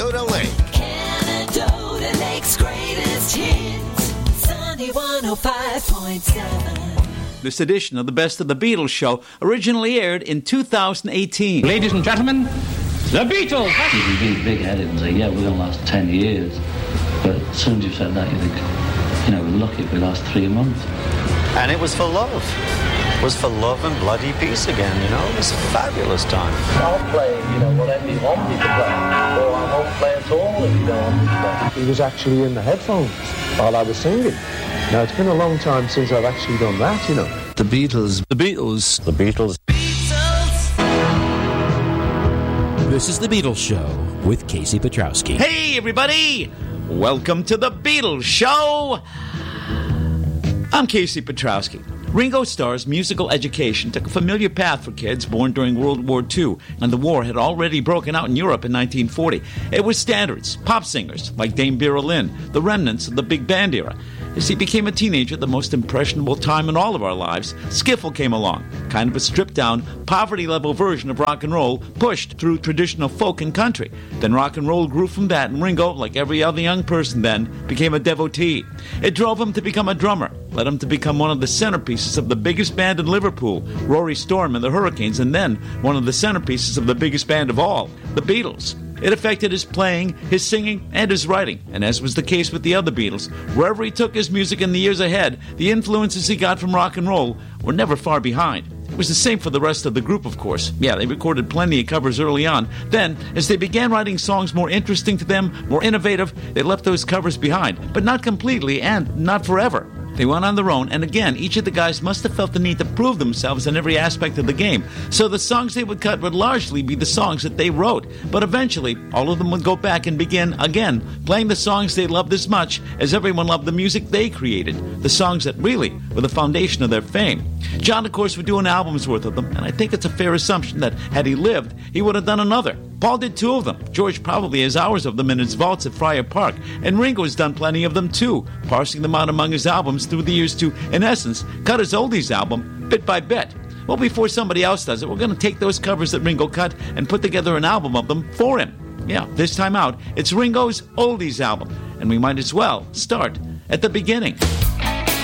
Canandaigua Lake. Canandaigua Lake's greatest hits. Sunny 105.7. This edition of the Best of the Beatles show originally aired in 2018. Ladies and gentlemen, the Beatles! You can be big-headed and say, yeah, we're going to last 10 years. But as soon as you've said that, you think, you know, we're lucky if we last 3 months. And it was for love. It was for love and bloody peace again, you know. It was a fabulous time. I'll play, you know, whatever you want me to play. Or I won't play at all if you don't want me to play. He was actually in the headphones while I was singing. Now, it's been a long time since I've actually done that, you know. The Beatles. The Beatles. The Beatles. This is The Beatles Show with Casey Petrowski. Hey, everybody! Welcome to The Beatles Show! I'm Casey Petrowski. Ringo Starr's musical education took a familiar path for kids born during World War II, and the war had already broken out in Europe in 1940. It was standards, pop singers like Dame Vera Lynn, the remnants of the big band era. As he became a teenager, the most impressionable time in all of our lives, skiffle came along, kind of a stripped-down, poverty-level version of rock and roll pushed through traditional folk and country. Then rock and roll grew from that, and Ringo, like every other young person then, became a devotee. It drove him to become a drummer, led him to become one of the centerpieces of the biggest band in Liverpool, Rory Storm and the Hurricanes, and then one of the centerpieces of the biggest band of all, the Beatles. It affected his playing, his singing, and his writing. And as was the case with the other Beatles, wherever he took his music in the years ahead, the influences he got from rock and roll were never far behind. It was the same for the rest of the group, of course. Yeah, they recorded plenty of covers early on. Then, as they began writing songs more interesting to them, more innovative, they left those covers behind. But not completely and not forever. They went on their own, and again, each of the guys must have felt the need to prove themselves in every aspect of the game. So the songs they would cut would largely be the songs that they wrote. But eventually, all of them would go back and begin, again, playing the songs they loved as much as everyone loved the music they created. The songs that really were the foundation of their fame. John, of course, would do an album's worth of them, and I think it's a fair assumption that, had he lived, he would have done another. Paul did 2 of them. George probably has hours of them in his vaults at Friar Park. And Ringo has done plenty of them too, parsing them out among his albums through the years to, in essence, cut his oldies album bit by bit. Well, before somebody else does it, we're going to take those covers that Ringo cut and put together an album of them for him. Yeah, this time out, it's Ringo's oldies album. And we might as well start at the beginning.